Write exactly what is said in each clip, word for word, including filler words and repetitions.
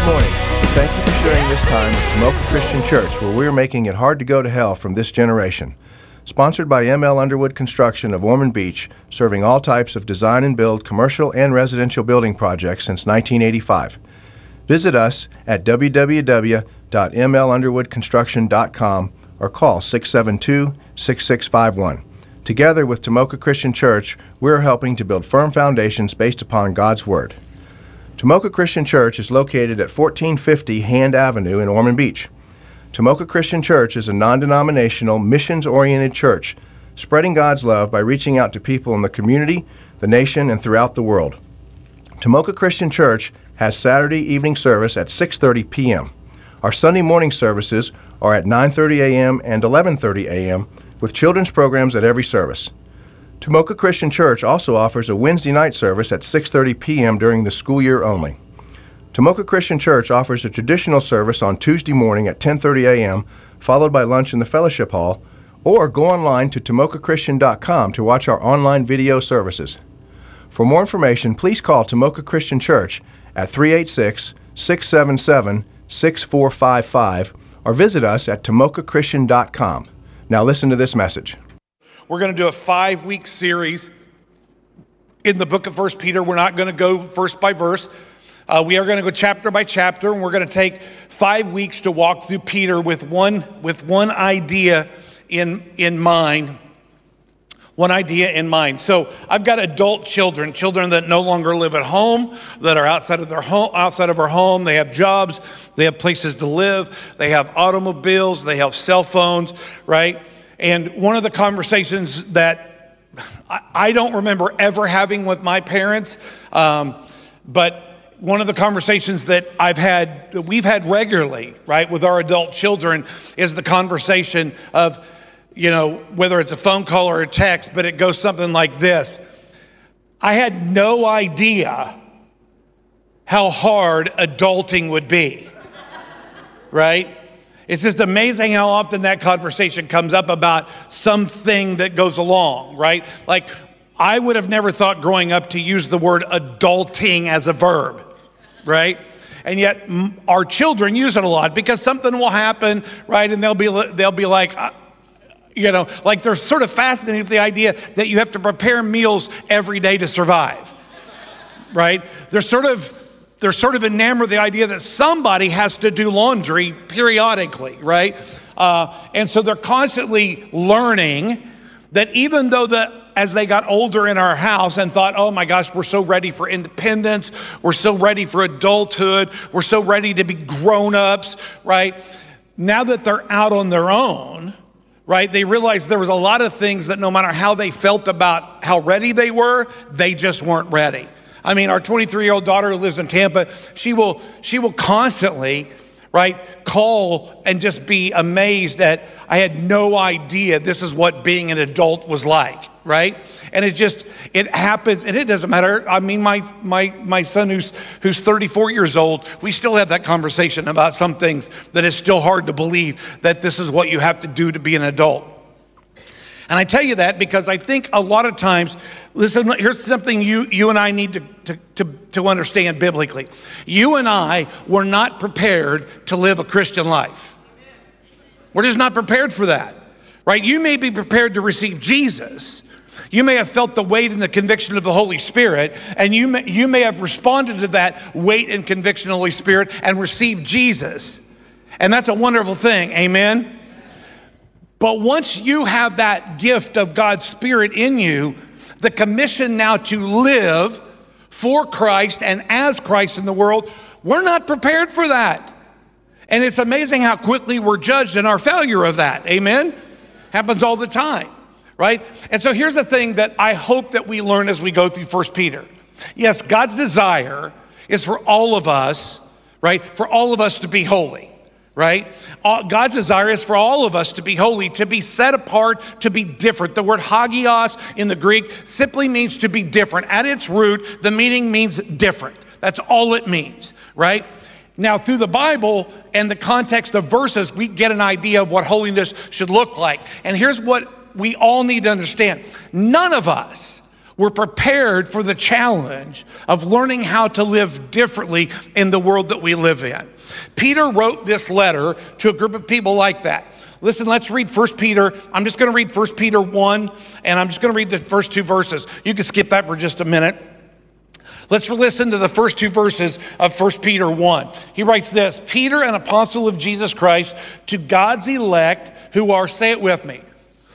Good morning. Thank you for sharing this time with Tomoka Christian Church, where we are making it hard to go to hell from this generation. Sponsored by M L Underwood Construction of Ormond Beach, serving all types of design and build commercial and residential building projects since nineteen eighty-five. Visit us at w w w dot m l underwood construction dot com or call six seven two, six six five one. Together with Tomoka Christian Church, we are helping to build firm foundations based upon God's Word. Tomoka Christian Church is located at fourteen fifty Hand Avenue in Ormond Beach. Tomoka Christian Church is a non-denominational, missions-oriented church, spreading God's love by reaching out to people in the community, the nation, and throughout the world. Tomoka Christian Church has Saturday evening service at six thirty p.m. Our Sunday morning services are at nine thirty a.m. and eleven thirty a.m., with children's programs at every service. Tomoka Christian Church also offers a Wednesday night service at six thirty p.m. during the school year only. Tomoka Christian Church offers a traditional service on Tuesday morning at ten thirty a.m., followed by lunch in the fellowship hall, or go online to tomoka christian dot com to watch our online video services. For more information, please call Tomoka Christian Church at three eight six, six seven seven, six four five five or visit us at tomoka christian dot com. Now listen to this message. We're going to do a five-week series in the book of First Peter. We're not going to go verse by verse. Uh, we are going to go chapter by chapter, and we're going to take five weeks to walk through Peter with one with one idea in in mind. One idea in mind. So I've got adult children, children that no longer live at home, that are outside of their home, outside of our home. They have jobs, they have places to live, they have automobiles, they have cell phones, right? And one of the conversations that I, I don't remember ever having with my parents, um, but one of the conversations that I've had, that we've had regularly, right, with our adult children is the conversation of, you know, whether it's a phone call or a text, but it goes something like this. I had no idea how hard adulting would be, right? It's just amazing how often that conversation comes up about something that goes along, right? Like, I would have never thought growing up to use the word adulting as a verb, right? And yet our children use it a lot because something will happen, right? And they'll be they'll be like, you know, like they're sort of fascinated with the idea that you have to prepare meals every day to survive, right? They're sort of they're sort of enamored with the idea that somebody has to do laundry periodically, right? Uh, and so they're constantly learning that even though the as they got older in our house and thought, oh my gosh, we're so ready for independence, we're so ready for adulthood, we're so ready to be grown-ups, right? Now that they're out on their own, right, they realized there was a lot of things that no matter how they felt about how ready they were, they just weren't ready. I mean, our twenty-three-year-old daughter who lives in Tampa, she will she will constantly, right, call and just be amazed at, I had no idea this is what being an adult was like, right? And it just, it happens, and it doesn't matter. I mean, my my my son who's who's thirty-four years old, we still have that conversation about some things that it's still hard to believe that this is what you have to do to be an adult. And I tell you that because I think a lot of times, listen, here's something you you and I need to, to, to, to understand biblically. You and I were not prepared to live a Christian life. We're just not prepared for that, right? You may be prepared to receive Jesus. You may have felt the weight and the conviction of the Holy Spirit, and you may, you may have responded to that weight and conviction of the Holy Spirit and received Jesus. And that's a wonderful thing, amen? But once you have that gift of God's Spirit in you, the commission now to live for Christ and as Christ in the world, we're not prepared for that. And it's amazing how quickly we're judged in our failure of that, amen? Happens all the time, right? And so here's the thing that I hope that we learn as we go through First Peter. Yes, God's desire is for all of us, right? For all of us to be holy. Right? God's desire is for all of us to be holy, to be set apart, to be different. The word hagios in the Greek simply means to be different. At its root, the meaning means different. That's all it means, right? Now, through the Bible and the context of verses, we get an idea of what holiness should look like. And here's what we all need to understand. None of us We're prepared for the challenge of learning how to live differently in the world that we live in. Peter wrote this letter to a group of people like that. Listen, let's read First Peter. I'm just gonna read First Peter one, and I'm just gonna read the first two verses. You can skip that for just a minute. Let's listen to the first two verses of First Peter one. He writes this: Peter, an apostle of Jesus Christ, to God's elect who are, say it with me,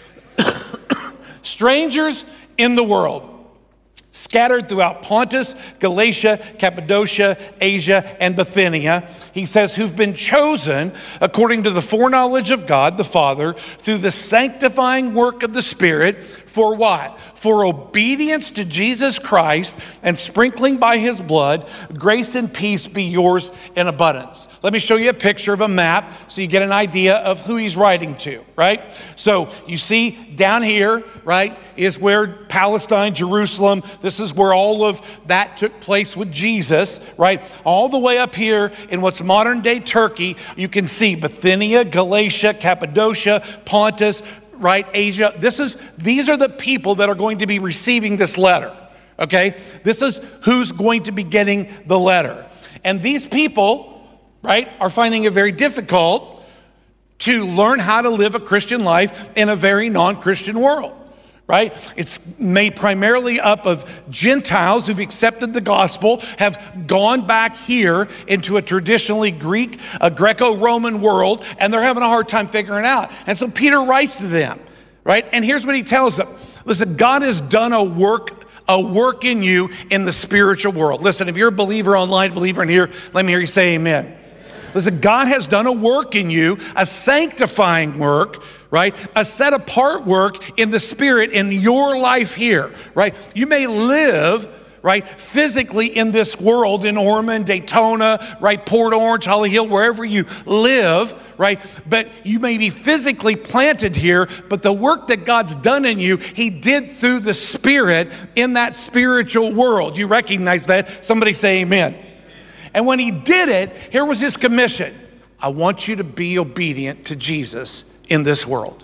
strangers in the world, scattered throughout Pontus, Galatia, Cappadocia, Asia, and Bithynia. He says, who've been chosen according to the foreknowledge of God the Father through the sanctifying work of the Spirit, for what? For obedience to Jesus Christ and sprinkling by his blood, grace and peace be yours in abundance. Let me show you a picture of a map so you get an idea of who he's writing to, right? So you see down here, right, is where Palestine, Jerusalem, this is where all of that took place with Jesus, right? All the way up here in what's modern day Turkey, you can see Bithynia, Galatia, Cappadocia, Pontus, right, Asia. This is, these are the people that are going to be receiving this letter, okay? This is who's going to be getting the letter. And these people, right, are finding it very difficult to learn how to live a Christian life in a very non-Christian world, right? It's made primarily up of Gentiles who've accepted the gospel, have gone back here into a traditionally Greek, a Greco-Roman world, and they're having a hard time figuring it out. And so Peter writes to them, right? And here's what he tells them. Listen, God has done a work a work in you in the spiritual world. Listen, if you're a believer online, believer in here, let me hear you say amen. Listen, God has done a work in you, a sanctifying work, right? A set apart work in the Spirit in your life here, right? You may live, right, physically in this world, in Ormond, Daytona, right, Port Orange, Holly Hill, wherever you live, right? But you may be physically planted here, but the work that God's done in you, he did through the Spirit in that spiritual world. You recognize that? Somebody say amen. And when he did it, here was his commission. I want you to be obedient to Jesus in this world.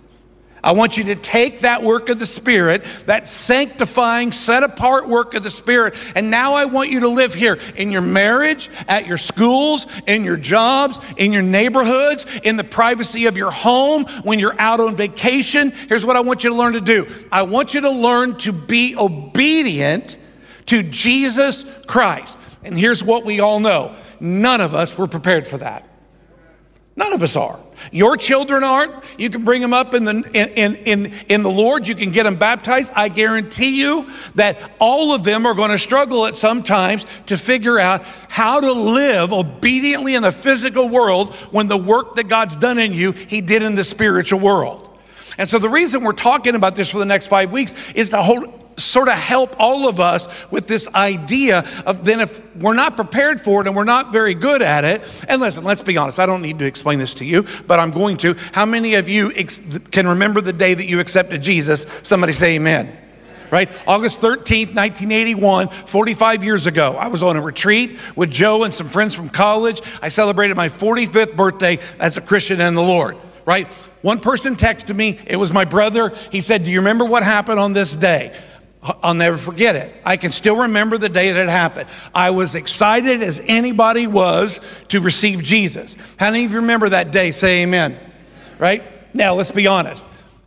I want you to take that work of the Spirit, that sanctifying, set-apart work of the Spirit, and now I want you to live here in your marriage, at your schools, in your jobs, in your neighborhoods, in the privacy of your home, when you're out on vacation. Here's what I want you to learn to do. I want you to learn to be obedient to Jesus Christ. And here's what we all know. None of us were prepared for that. None of us are. Your children aren't. You can bring them up in the, in, in, in the Lord. You can get them baptized. I guarantee you that all of them are going to struggle at some times to figure out how to live obediently in the physical world when the work that God's done in you, he did in the spiritual world. And so the reason we're talking about this for the next five weeks is to hold, sort of help all of us with this idea of then if we're not prepared for it and we're not very good at it, and listen, let's be honest, I don't need to explain this to you, but I'm going to. How many of you ex- can remember the day that you accepted Jesus? Somebody say amen. Right? August thirteenth, nineteen eighty-one, forty-five years ago, I was on a retreat with Joe and some friends from college. I celebrated my forty-fifth birthday as a Christian in the Lord. Right? One person texted me, it was my brother. He said, do you remember what happened on this day? I'll never forget it. I can still remember the day that it happened. I was excited as anybody was to receive Jesus. How many of you remember that day? Say amen. Right? Now, let's be honest.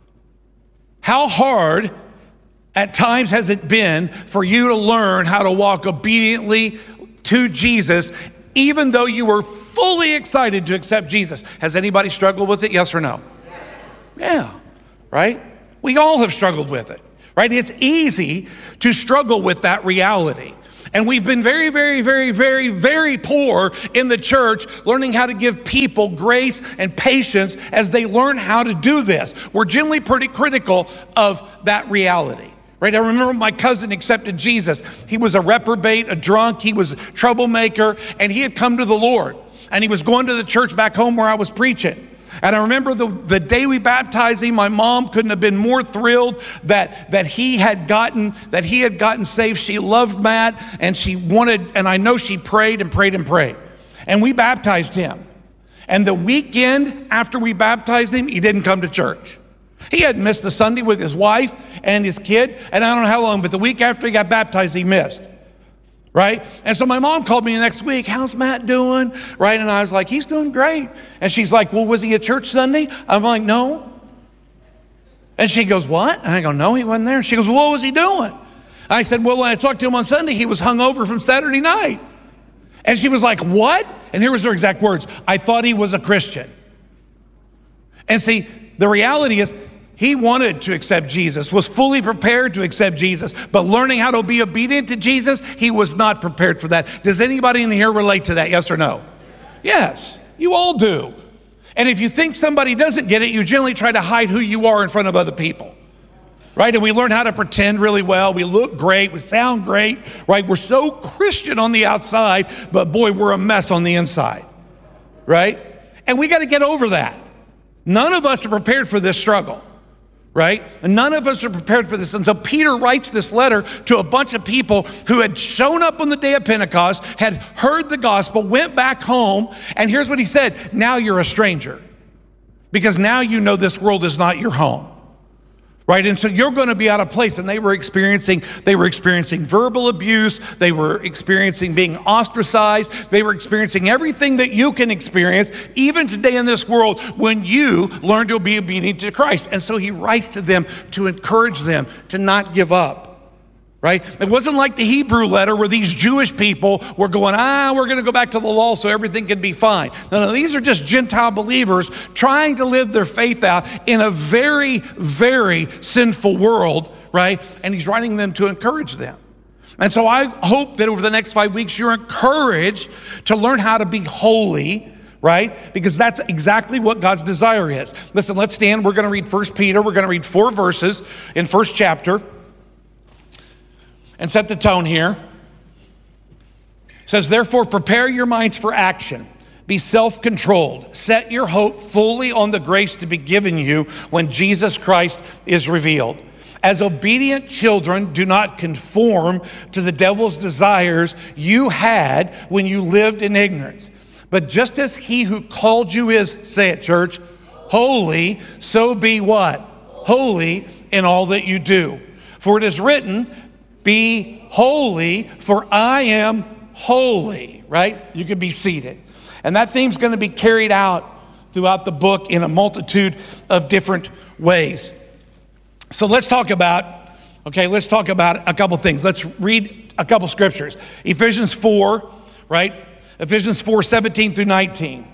How hard at times has it been for you to learn how to walk obediently to Jesus, even though you were fully excited to accept Jesus? Has anybody struggled with it? Yes or no? Yes. Yeah, right? We all have struggled with it. Right? It's easy to struggle with that reality. And we've been very, very, very, very, very poor in the church learning how to give people grace and patience as they learn how to do this. We're generally pretty critical of that reality. Right? I remember my cousin accepted Jesus. He was a reprobate, a drunk, he was a troublemaker, and he had come to the Lord. And he was going to the church back home where I was preaching. And I remember the, the day we baptized him, my mom couldn't have been more thrilled that, that he had gotten, that he had gotten saved. She loved Matt and she wanted, and I know she prayed and prayed and prayed. And we baptized him. And the weekend after we baptized him, he didn't come to church. He hadn't missed the Sunday with his wife and his kid, and I don't know how long, but the week after he got baptized, he missed, right? And so my mom called me the next week, how's Matt doing, right? And I was like, he's doing great. And she's like, well, was he at church Sunday? I'm like, no. And she goes, what? And I go, no, he wasn't there. She goes, well, what was he doing? I said, well, when I talked to him on Sunday, he was hungover from Saturday night. And she was like, what? And here was her exact words, I thought he was a Christian. And see, the reality is, he wanted to accept Jesus, was fully prepared to accept Jesus, but learning how to be obedient to Jesus, he was not prepared for that. Does anybody in here relate to that, yes or no? Yes, you all do. And if you think somebody doesn't get it, you generally try to hide who you are in front of other people, right? And we learn how to pretend really well. We look great, we sound great, right? We're so Christian on the outside, but boy, we're a mess on the inside, right? And we got to get over that. None of us are prepared for this struggle, right? And none of us are prepared for this. And so Peter writes this letter to a bunch of people who had shown up on the day of Pentecost, had heard the gospel, went back home, and here's what he said, now you're a stranger, because now you know this world is not your home. Right, and so you're going to be out of place. And they were experiencing, they were experiencing verbal abuse. They were experiencing being ostracized. They were experiencing everything that you can experience, even today in this world, when you learn to be obedient to Christ. And so he writes to them to encourage them to not give up. Right? It wasn't like the Hebrew letter where these Jewish people were going, ah, we're going to go back to the law so everything can be fine. No, no, these are just Gentile believers trying to live their faith out in a very, very sinful world, right? And he's writing them to encourage them. And so I hope that over the next five weeks, you're encouraged to learn how to be holy, right? Because that's exactly what God's desire is. Listen, let's stand. We're going to read First Peter. We're going to read four verses in first chapter. And set the tone here. It says, therefore, prepare your minds for action. Be self-controlled. Set your hope fully on the grace to be given you when Jesus Christ is revealed. As obedient children, do not conform to the devil's desires you had when you lived in ignorance. But just as he who called you is, say it, church, holy, so be what? Holy in all that you do. For it is written, be holy, for I am holy, right? You could be seated. And that theme's going to be carried out throughout the book in a multitude of different ways. So let's talk about, okay, let's talk about a couple things. Let's read a couple scriptures. Ephesians four, right? Ephesians four, seventeen through nineteen.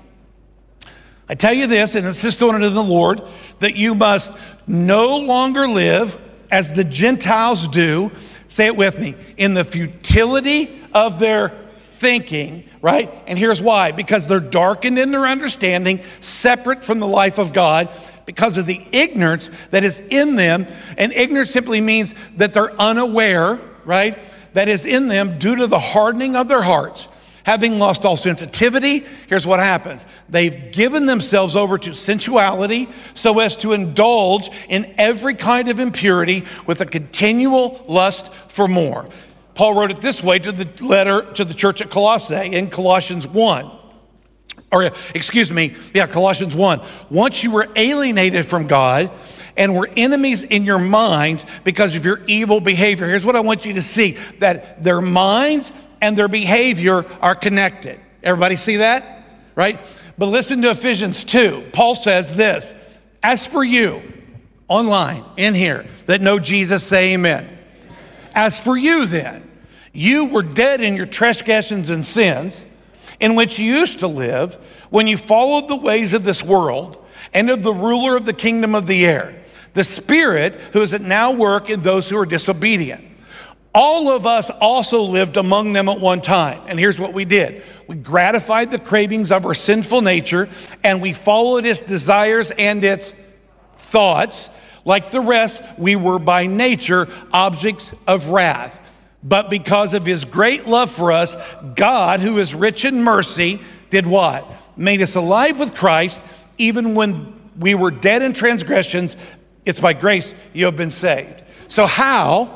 I tell you this, and insist on it in the Lord, that you must no longer live as the Gentiles do. Say it with me. In the futility of their thinking, right? And here's why. Because they're darkened in their understanding, separate from the life of God, because of the ignorance that is in them. And ignorance simply means that they're unaware, right? That is in them due to the hardening of their hearts. Having lost all sensitivity, here's what happens. They've given themselves over to sensuality so as to indulge in every kind of impurity with a continual lust for more. Paul wrote it this way to the letter to the church at Colossae in Colossians one. Or excuse me, yeah, Colossians one. Once you were alienated from God and were enemies in your minds because of your evil behavior. Here's what I want you to see, that their minds and their behavior are connected. Everybody see that? Right? But listen to Ephesians two. Paul says this, as for you, online, in here, that know Jesus, say amen. As for you then, you were dead in your trespasses and sins, in which you used to live when you followed the ways of this world and of the ruler of the kingdom of the air, the spirit who is at now work in those who are disobedient. All of us also lived among them at one time. And here's what we did. We gratified the cravings of our sinful nature, and we followed its desires and its thoughts. Like the rest, we were by nature objects of wrath. But because of his great love for us, God, who is rich in mercy, did what? Made us alive with Christ, even when we were dead in transgressions. It's by grace you have been saved. So how?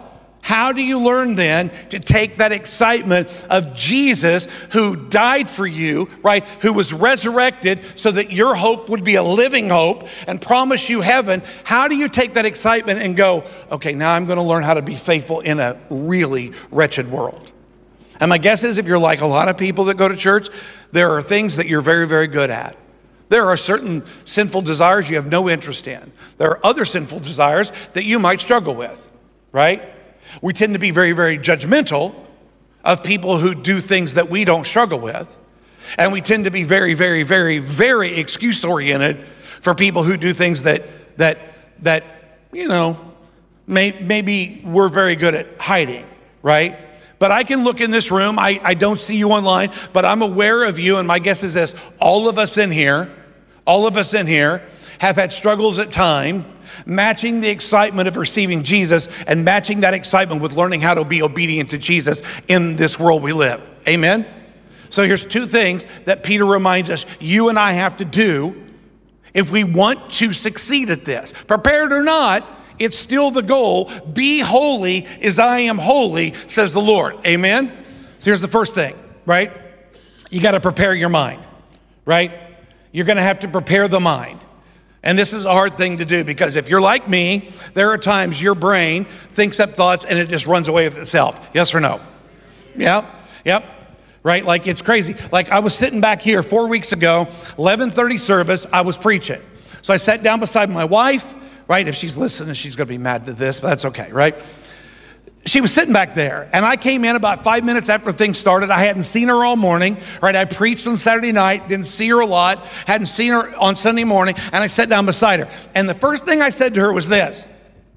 How do you learn then to take that excitement of Jesus who died for you, right? Who was resurrected so that your hope would be a living hope and promise you heaven. How do you take that excitement and go, okay, now I'm going to learn how to be faithful in a really wretched world? And my guess is if you're like a lot of people that go to church, there are things that you're very, very good at. There are certain sinful desires you have no interest in. There are other sinful desires that you might struggle with, right? We tend to be very, very judgmental of people who do things that we don't struggle with. And we tend to be very, very, very, very excuse-oriented for people who do things that, that, that you know, may, maybe we're very good at hiding, right? But I can look in this room. I, I don't see you online, but I'm aware of you. And my guess is this, all of us in here, all of us in here have had struggles at times, matching the excitement of receiving Jesus and matching that excitement with learning how to be obedient to Jesus in this world we live. Amen? So here's two things that Peter reminds us you and I have to do if we want to succeed at this. Prepared or not, it's still the goal. Be holy as I am holy, says the Lord. Amen? So here's the first thing, right? You got to prepare your mind, right? You're going to have to prepare the mind. And this is a hard thing to do because if you're like me, there are times your brain thinks up thoughts and it just runs away with itself. Yes or no? Yeah, yep. Right, like it's crazy. Like I was sitting back here four weeks ago, eleven thirty service, I was preaching. So I sat down beside my wife, right? If she's listening, she's gonna be mad at this, but that's okay, right? She was sitting back there, and I came in about five minutes after things started. I hadn't seen her all morning, right? I preached on Saturday night, didn't see her a lot, hadn't seen her on Sunday morning, and I sat down beside her. And the first thing I said to her was this: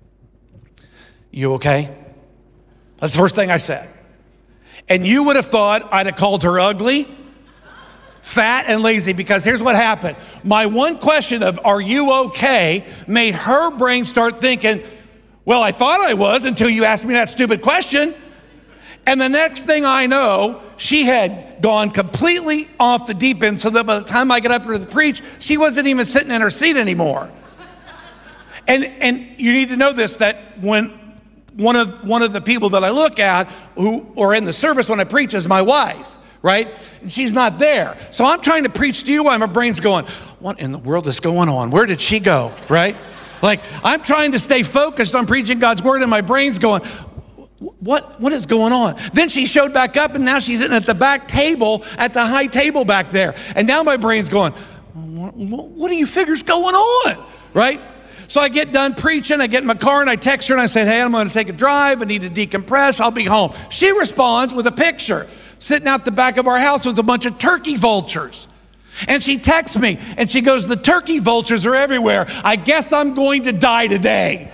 "You okay?" That's the first thing I said. And you would have thought I'd have called her ugly, fat, and lazy, because here's what happened. My one question of, "Are you okay?" made her brain start thinking, well, I thought I was until you asked me that stupid question. And the next thing I know, she had gone completely off the deep end so that by the time I got up to preach, she wasn't even sitting in her seat anymore. And and you need to know this, that when one of one of the people that I look at who are in the service when I preach is my wife, right? And she's not there. So I'm trying to preach to you while my brain's going, what in the world is going on? Where did she go, right? Like, I'm trying to stay focused on preaching God's word and my brain's going, what, what is going on? Then she showed back up and now she's sitting at the back table, at the high table back there. And now my brain's going, what, what do you figure's going on, right? So I get done preaching, I get in my car and I text her and I say, hey, I'm gonna take a drive, I need to decompress, I'll be home. She responds with a picture, sitting out the back of our house with a bunch of turkey vultures. And she texts me and she goes, the turkey vultures are everywhere. I guess I'm going to die today.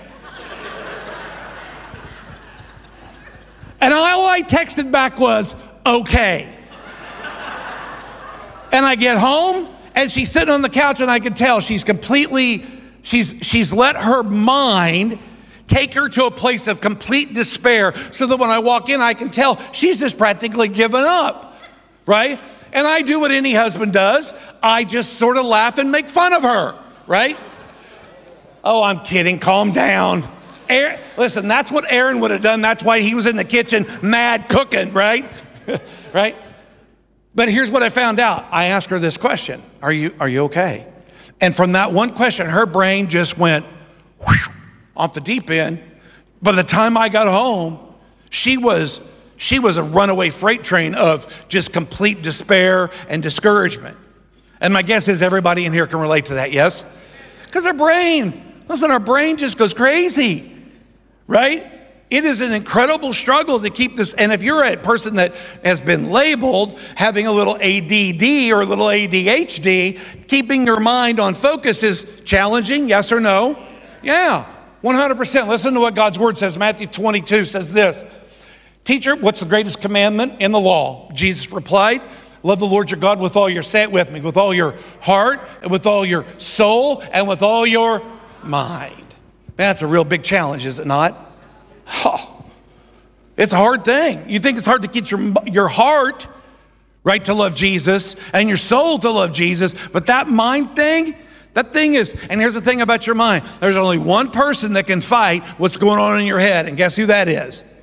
And all I texted back was, okay. And I get home and she's sitting on the couch and I can tell she's completely, she's, she's let her mind take her to a place of complete despair so that when I walk in, I can tell she's just practically given up, right? And I do what any husband does. I just sort of laugh and make fun of her, right? Oh, I'm kidding, calm down. Aaron, listen, that's what Aaron would have done. That's why he was in the kitchen mad cooking, right? Right? But here's what I found out. I asked her this question, are you, are you okay? And from that one question, her brain just went whew, off the deep end. By the time I got home, she was She was a runaway freight train of just complete despair and discouragement. And my guess is everybody in here can relate to that, yes? Because our brain, listen, our brain just goes crazy, right? It is an incredible struggle to keep this. And if you're a person that has been labeled having a little A D D or a little A D H D, keeping your mind on focus is challenging, yes or no? Yeah, one hundred percent. Listen to what God's word says. Matthew twenty-two says this. Teacher, what's the greatest commandment in the law? Jesus replied, love the Lord your God with all your, say it with me, with all your heart and with all your soul and with all your mind. Man, that's a real big challenge, is it not? Oh, it's a hard thing. You think it's hard to get your, your heart, right, to love Jesus and your soul to love Jesus, but that mind thing, that thing is, and here's the thing about your mind, there's only one person that can fight what's going on in your head, and guess who that is?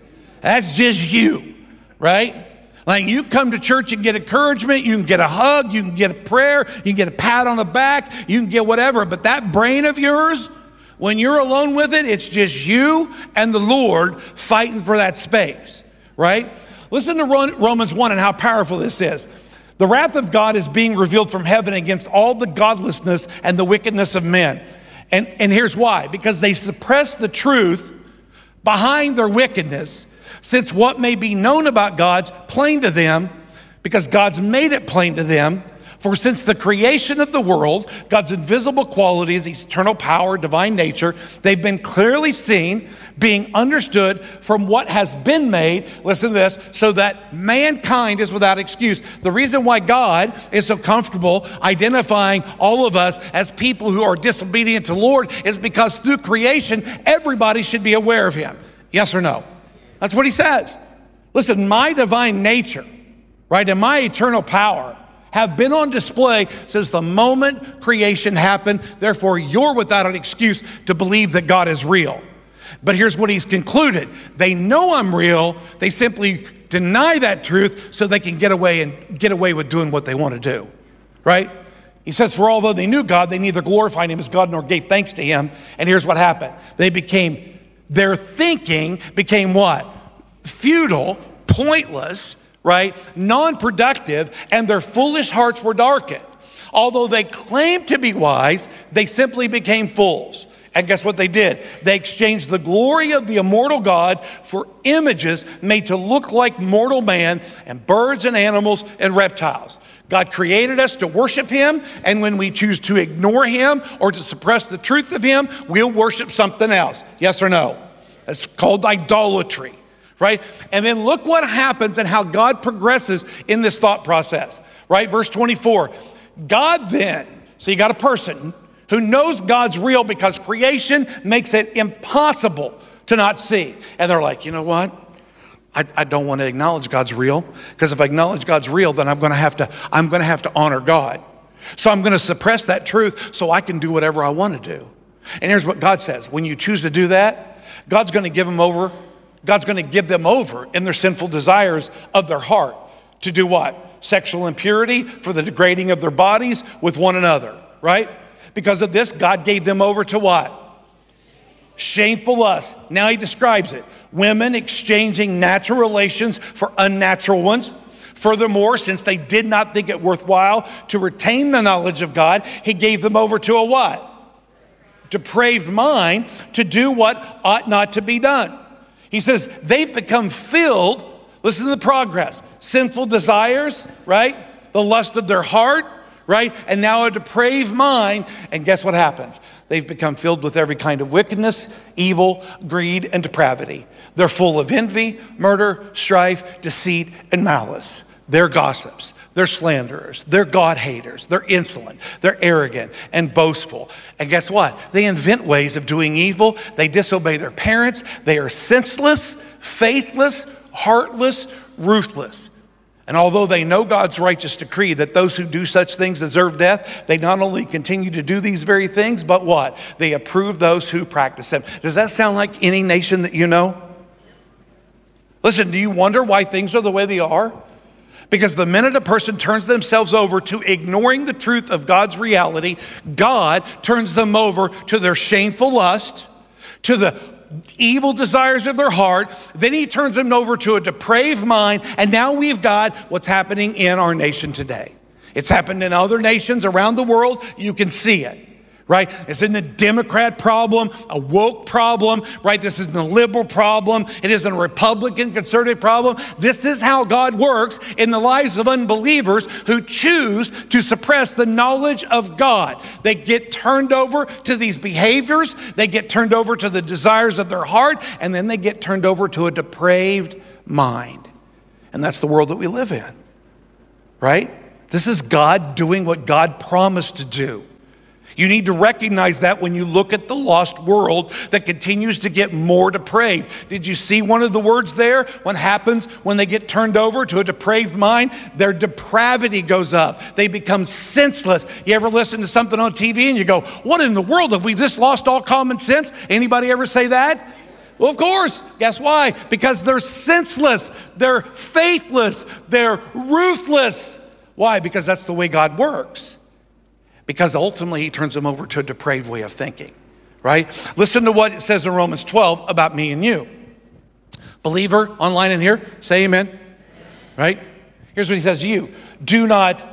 That's just you, right? Like you come to church and get encouragement, you can get a hug, you can get a prayer, you can get a pat on the back, you can get whatever. But that brain of yours, when you're alone with it, it's just you and the Lord fighting for that space, right? Listen to Romans one and how powerful this is. The wrath of God is being revealed from heaven against all the godlessness and the wickedness of men. And, and here's why. Because they suppress the truth behind their wickedness, since what may be known about God's plain to them, because God's made it plain to them. For since the creation of the world, God's invisible qualities, eternal power, divine nature, they've been clearly seen, being understood from what has been made, listen to this, so that mankind is without excuse. The reason why God is so comfortable identifying all of us as people who are disobedient to the Lord is because through creation, everybody should be aware of him. Yes or no? That's what he says. Listen, my divine nature, right, and my eternal power have been on display since the moment creation happened. Therefore, you're without an excuse to believe that God is real. But here's what he's concluded. They know I'm real. They simply deny that truth so they can get away and get away with doing what they want to do, right? He says, for although they knew God, they neither glorified him as God nor gave thanks to him. And here's what happened. They became, their thinking became what? Futile, pointless, right? Non-productive, and their foolish hearts were darkened. Although they claimed to be wise, they simply became fools. And guess what they did? They exchanged the glory of the immortal God for images made to look like mortal man and birds and animals and reptiles. God created us to worship him, and when we choose to ignore him or to suppress the truth of him, we'll worship something else. Yes or no? That's called idolatry. Right? And then look what happens and how God progresses in this thought process, right? Verse twenty-four, God then, so you got a person who knows God's real because creation makes it impossible to not see. And they're like, you know what? I, I don't want to acknowledge God's real, because if I acknowledge God's real, then I'm going to have to, I'm going to have to honor God. So I'm going to suppress that truth so I can do whatever I want to do. And here's what God says. When you choose to do that, God's going to give them over God's going to give them over in their sinful desires of their heart to do what? Sexual impurity, for the degrading of their bodies with one another, right? Because of this, God gave them over to what? Shameful lust. Now he describes it. Women exchanging natural relations for unnatural ones. Furthermore, since they did not think it worthwhile to retain the knowledge of God, he gave them over to a what? Depraved mind to do what ought not to be done. He says they've become filled, listen to the progress, sinful desires, right? The lust of their heart, right? And now a depraved mind. And guess what happens? They've become filled with every kind of wickedness, evil, greed, and depravity. They're full of envy, murder, strife, deceit, and malice. They're gossips. They're slanderers. They're God haters. They're insolent. They're arrogant and boastful. And guess what? They invent ways of doing evil. They disobey their parents. They are senseless, faithless, heartless, ruthless. And although they know God's righteous decree that those who do such things deserve death, they not only continue to do these very things, but what? They approve those who practice them. Does that sound like any nation that you know? Listen, do you wonder why things are the way they are? Because the minute a person turns themselves over to ignoring the truth of God's reality, God turns them over to their shameful lust, to the evil desires of their heart. Then he turns them over to a depraved mind. And now we've got what's happening in our nation today. It's happened in other nations around the world. You can see it. Right? It's in the Democrat problem, a woke problem, right? This isn't a liberal problem. It isn't a Republican conservative problem. This is how God works in the lives of unbelievers who choose to suppress the knowledge of God. They get turned over to these behaviors. They get turned over to the desires of their heart, and then they get turned over to a depraved mind. And that's the world that we live in, right? This is God doing what God promised to do. You need to recognize that when you look at the lost world that continues to get more depraved. Did you see one of the words there? What happens when they get turned over to a depraved mind? Their depravity goes up. They become senseless. You ever listen to something on T V and you go, what in the world, have we just lost all common sense? Anybody ever say that? Well, of course. Guess why? Because they're senseless, they're faithless, they're ruthless. Why? Because that's the way God works. Because ultimately he turns them over to a depraved way of thinking, right? Listen to what it says in Romans twelve about me and you. Believer online in here, say amen. Amen. Right? Here's what he says to you. Do not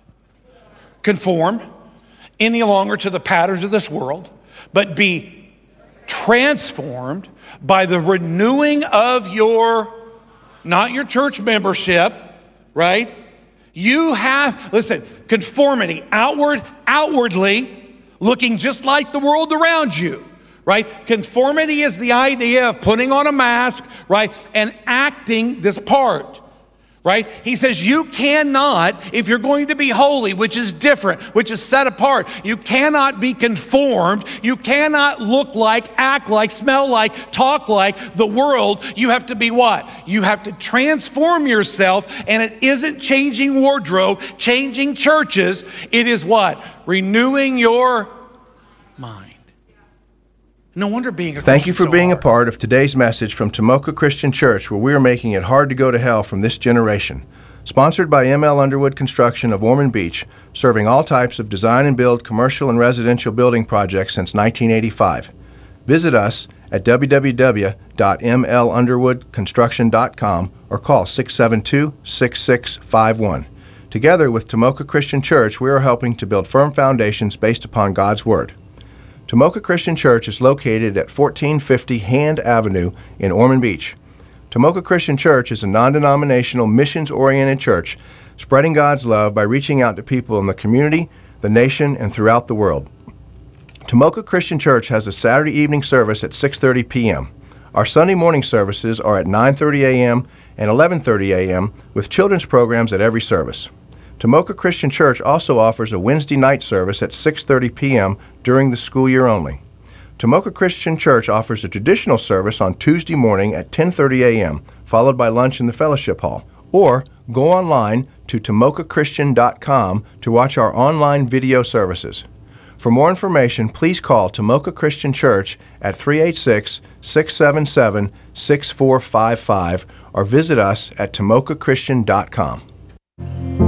conform any longer to the patterns of this world, but be transformed by the renewing of your, not your church membership, right? You have, listen, conformity, outward, outwardly, looking just like the world around you, right? Conformity is the idea of putting on a mask, right? And acting this part, right? He says you cannot, if you're going to be holy, which is different, which is set apart, you cannot be conformed. You cannot look like, act like, smell like, talk like the world. You have to be what? You have to transform yourself, and it isn't changing wardrobe, changing churches. It is what? Renewing your mind. No wonder being a Thank you for so being hard. a part of today's message from Tomoka Christian Church, where we are making it hard to go to hell from this generation. Sponsored by M L Underwood Construction of Ormond Beach, serving all types of design and build commercial and residential building projects since nineteen eighty-five. Visit us at w w w dot m l underwood construction dot com or call six seven two, six six five one. Together with Tomoka Christian Church, we are helping to build firm foundations based upon God's Word. Tomoka Christian Church is located at fourteen fifty Hand Avenue in Ormond Beach. Tomoka Christian Church is a non-denominational, missions-oriented church spreading God's love by reaching out to people in the community, the nation, and throughout the world. Tomoka Christian Church has a Saturday evening service at six thirty p m Our Sunday morning services are at nine thirty a m and eleven thirty a m with children's programs at every service. Tomoka Christian Church also offers a Wednesday night service at six thirty p m during the school year only. Tomoka Christian Church offers a traditional service on Tuesday morning at ten thirty a m, followed by lunch in the fellowship hall. Or go online to tomoka christian dot com to watch our online video services. For more information, please call Tomoka Christian Church at three eight six, six seven seven, six four five five or visit us at tomoka christian dot com.